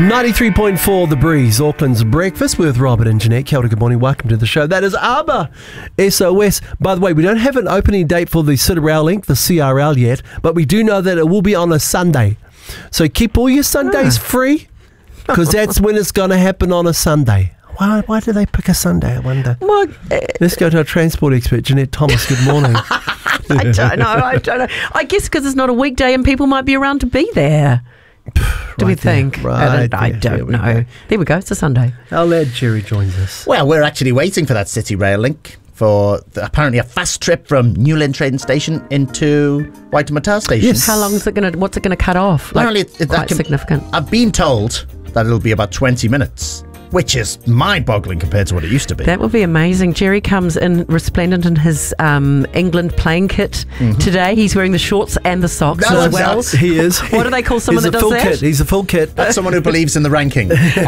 93.4 The Breeze, Auckland's breakfast with Robert and Jeanette. Kia ora, good morning, welcome to the show. That is ABBA, SOS. By the way, we don't have an opening date for the Citarel Link, the CRL yet, but we do know that it will be on a Sunday. So keep all your Sundays free, because that's when it's going to happen, on a Sunday. Why do they pick a Sunday, I wonder? Well, Let's go to our transport expert, Jeanette Thomas. Good morning. I don't know. I guess because it's not a weekday and people might be around to be there. Do we think? I don't know. There we go. It's a Sunday. Our lad Jerry joins us. Well, we're actually waiting for that City Rail link for apparently a fast trip from Newland train station into Waitemata station. Yes. How long is it going to? What's it going to cut off? Apparently, Quite significant. I've been told that it'll be about 20 minutes, which is mind-boggling compared to what it used to be. That would be amazing. Jerry comes in resplendent in his England playing kit today. He's wearing the shorts and the socks as well. He is. What do they call someone that does full that? Kit. He's a full kit. That's someone who believes in the ranking. Can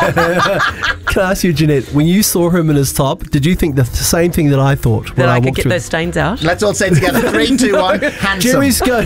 I ask you, Jeanette, when you saw him in his top, did you think the same thing that I thought when That I could walked get through? those stains out? Let's all say together, 3, 2, 1, handsome. Jerry's going.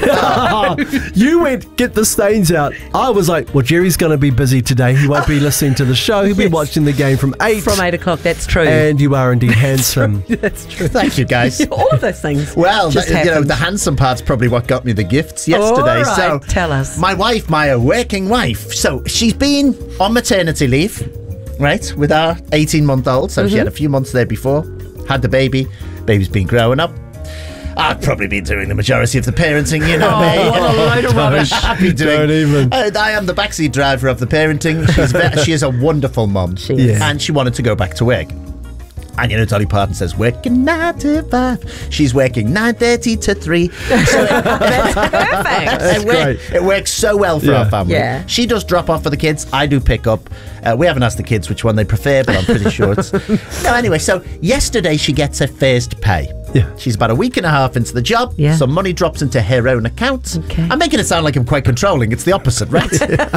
You went, get the stains out. I was like, well, Jerry's going to be busy today. He won't be listening to the show. He'll be watching the game from 8. From 8 o'clock, that's true. And you are indeed handsome. That's true. Thank you, guys. All of those things. Well, just the handsome part's probably what got me the gifts yesterday. All right, so tell us. My wife, my working wife, so she's been on maternity leave, right, with our 18-month-old. So she had a few months there before, had the baby. Baby's been growing up. I've probably been doing the majority of the parenting, you know me. What a load of rubbish. I've been doing. Don't even. I am the backseat driver of the parenting. She is a wonderful mum. She is. And she wanted to go back to work. And you know, Dolly Parton says, working 9 to 5. She's working 9:30 to 3. So That's perfect. it works so well for our family. Yeah. She does drop off for the kids. I do pick up. We haven't asked the kids which one they prefer, but I'm pretty sure it's... No, anyway, so yesterday she gets her first pay. Yeah. She's about a week and a half into the job. Yeah. Some money drops into her own account. Okay. I'm making it sound like I'm quite controlling. It's the opposite, right?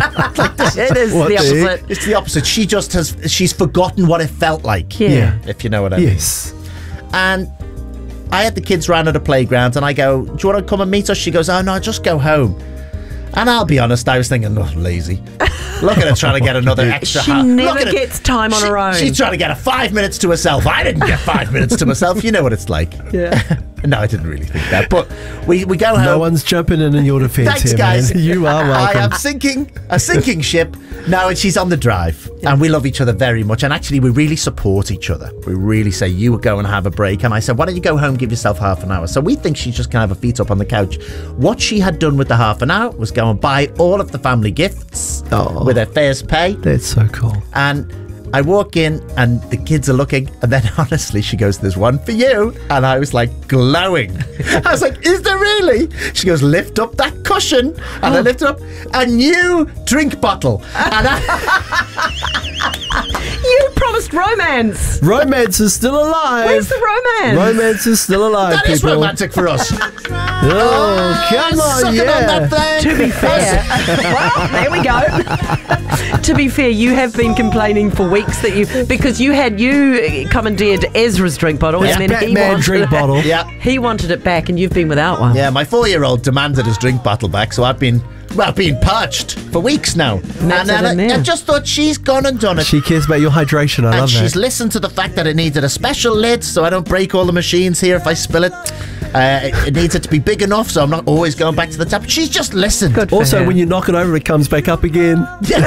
It is What the the opposite. It's the opposite. She's forgotten what it felt like. Yeah. If you know what I mean. Yes. And I had the kids round at the playground and I go, do you want to come and meet us? She goes, oh no, just go home. And I'll be honest, I was thinking, oh, lazy. Look at her trying to get another extra She half. never gets time on her own. She's trying to get 5 minutes to herself. I didn't get 5 minutes to myself. You know what it's like. Yeah. No, I didn't really think that. But we go home. No one's jumping in your defence Thanks, here, guys. man. You are welcome. I am sinking a sinking ship now, and she's on the drive, and we love each other very much. And actually, we really support each other. We really say, you go and have a break, and I said, why don't you go home, give yourself half an hour? So we think she's just gonna have her feet up on the couch. What she had done with the half an hour was go and buy all of the family gifts with her first pay. That's so cool. And I walk in and the kids are looking, and then honestly she goes, there's one for you. And I was like glowing. I was like, is there really? She goes, lift up that cushion. And I lifted up a new drink bottle. And You promised romance. Romance is still alive. Where's the romance? Romance is still alive, that people. is romantic for us. Oh, come on, Sucking on yeah. that thing. To be fair, well, there we go. To be fair, you have been complaining for weeks that you commandeered Ezra's drink bottle, His and then he Batman wanted drink it. bottle. Yeah. He wanted it back, and you've been without one. Yeah, my 4-year-old demanded his drink bottle back, so I've been parched for weeks now. That's it in there. I just thought she's gone and done it. She cares about your hydration. I And love she's that. listened to the fact that it needed a special lid so I don't break all the machines here if I spill it. It needs it to be big enough so I'm not always going back to the tap. She's just listened. Good for Also, her. when you knock it over, it comes back up again. Your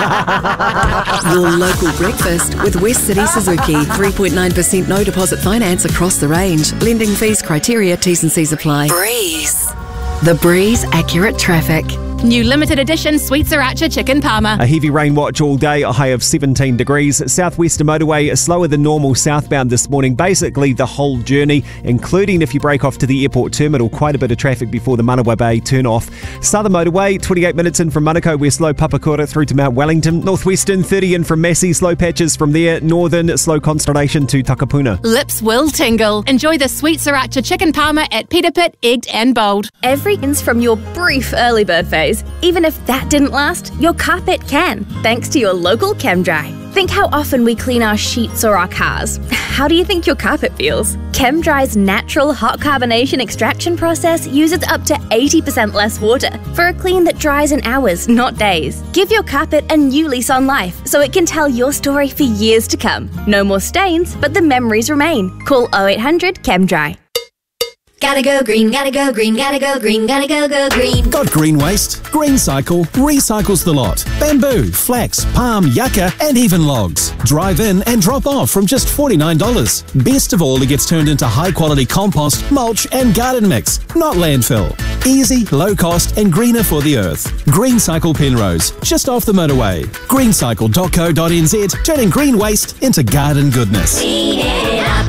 local breakfast with West City Suzuki. 3.9% no deposit finance across the range. Lending fees, criteria, T's and C's apply. Breeze. The Breeze Accurate Traffic. New limited edition Sweet Sriracha Chicken Parma. A heavy rain watch all day, a high of 17 degrees. Southwestern motorway slower than normal southbound this morning. Basically the whole journey, including if you break off to the airport terminal. Quite a bit of traffic before the Manawa Bay turn off. Southern motorway, 28 minutes in from Manukau. We're slow Papakura through to Mount Wellington. Northwestern, 30 in from Massey. Slow patches from there. Northern, slow Constellation to Takapuna. Lips will tingle. Enjoy the Sweet Sriracha Chicken Parma at Peter Pit, Egged and Bold. Everything's from your brief early bird phase. Even if that didn't last, your carpet can, thanks to your local ChemDry. Think how often we clean our sheets or our cars. How do you think your carpet feels? ChemDry's natural hot carbonation extraction process uses up to 80% less water for a clean that dries in hours, not days. Give your carpet a new lease on life so it can tell your story for years to come. No more stains, but the memories remain. Call 0800 ChemDry. Gotta go green, gotta go green, gotta go green, gotta go green. Got green waste? GreenCycle recycles the lot. Bamboo, flax, palm, yucca, and even logs. Drive in and drop off from just $49. Best of all, it gets turned into high-quality compost, mulch, and garden mix, not landfill. Easy, low cost, and greener for the earth. GreenCycle Penrose, just off the motorway. greencycle.co.nz, turning green waste into garden goodness. Clean it up.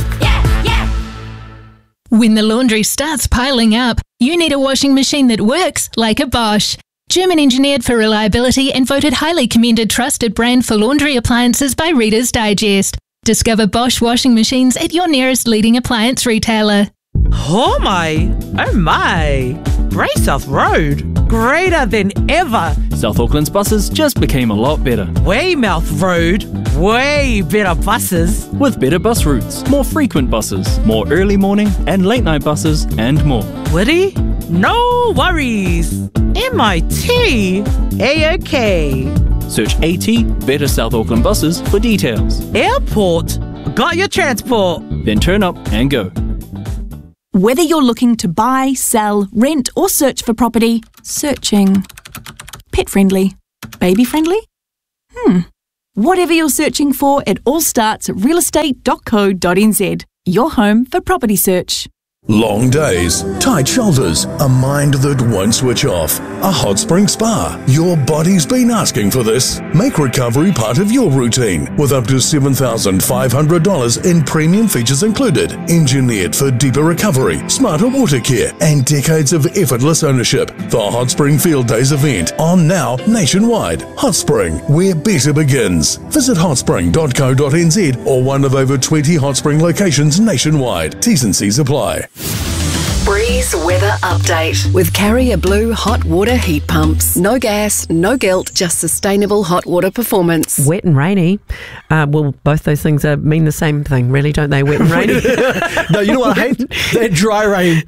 When the laundry starts piling up, you need a washing machine that works like a Bosch. German engineered for reliability and voted highly commended trusted brand for laundry appliances by Reader's Digest. Discover Bosch washing machines at your nearest leading appliance retailer. Oh my! Grey South Road, greater than ever. South Auckland's buses just became a lot better. Weymouth Road, way better buses. With better bus routes, more frequent buses, more early morning and late night buses, and more. Woody? No worries. MIT, A-OK. Search AT Better South Auckland Buses for details. Airport, got your transport. Then turn up and go. Whether you're looking to buy, sell, rent or search for property, searching. Pet friendly? Baby friendly? Whatever you're searching for, it all starts at realestate.co.nz. Your home for property search. Long days, tight shoulders, a mind that won't switch off. A hot spring spa. Your body's been asking for this. Make recovery part of your routine with up to $7,500 in premium features included. Engineered for deeper recovery, smarter water care, and decades of effortless ownership. The Hot Spring Field Days event on now nationwide. Hot Spring, where better begins. Visit hotspring.co.nz or one of over 20 Hot Spring locations nationwide. T's and C's apply. Breeze weather update with Carrier Blue hot water heat pumps. No gas, no guilt, just sustainable hot water performance. Wet and rainy. Well, both those things mean the same thing, really, don't they? Wet and rainy. No, you know what I hate? That dry rain.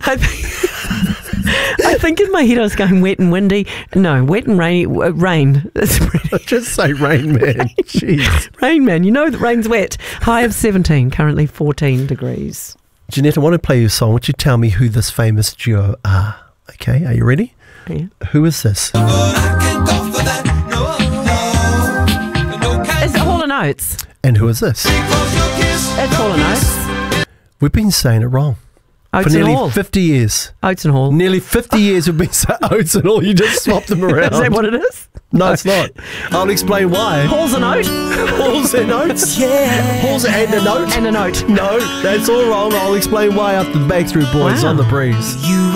I think in my head I was going wet and windy. No, wet and rainy. Rain. Just say rain, man. Jeez. Rain, man. You know that rain's wet. High of 17, currently 14 degrees. Jeanette, I want to play you a song. Would you tell me who this famous duo are? Okay, are you ready? Yeah. Who is this? Is it Hall & Oates? And who is this? It's Hall & Oates. We've been saying it wrong. Oates for nearly and Hall. 50 years. Oates and Hall. Nearly 50 years we've been saying Oates and Hall. You just swapped them around. Is that what it is? No, it's not. I'll explain why. Halls and Oates? Halls and Oates? Yeah. Halls and a note? And a note. No, that's all wrong. I'll explain why after the Backstreet Boys on the breeze.